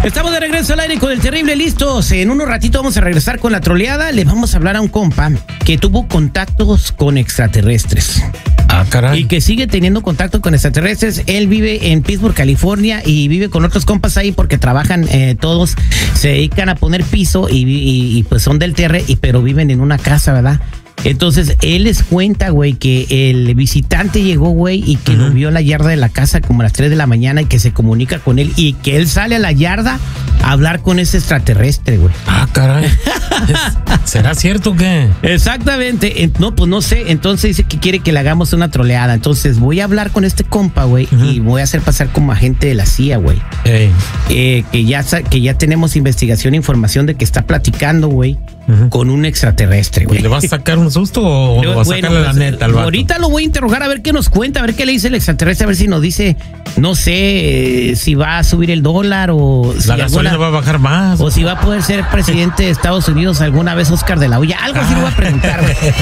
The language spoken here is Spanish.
Estamos de regreso al aire con el terrible listos. En unos ratitos vamos a regresar con la troleada. Le vamos a hablar a un compa que tuvo contactos con extraterrestres. Ah, caray. Y que sigue teniendo contacto con extraterrestres. Él vive en Pittsburgh, California, y vive con otros compas ahí porque trabajan todos, se dedican a poner piso y pues son del TR, pero viven en una casa, ¿verdad? Entonces, él les cuenta, güey, que el visitante llegó, güey, y que lo vio en la yarda de la casa como a las 3 de la mañana y que se comunica con él y que él sale a la yarda a hablar con ese extraterrestre, güey. Ah, caray. ¿Será cierto o qué? Exactamente. No, pues no sé. Entonces dice que quiere que le hagamos una troleada. Entonces voy a hablar con este compa, güey, y voy a hacer pasar como agente de la CIA, güey. Que ya tenemos investigación e información de que está platicando, güey, con un extraterrestre, güey. ¿Le vas a sacar un susto o vas a sacarle la neta al vato? Ahorita lo voy a interrogar a ver qué nos cuenta, a ver qué le dice el extraterrestre, a ver si nos dice, no sé, si va a subir el dólar o si la gasolina va a bajar más. O si va a poder ser presidente de Estados Unidos alguna vez Oscar de la Hoya. Algo así le voy a preguntar, güey.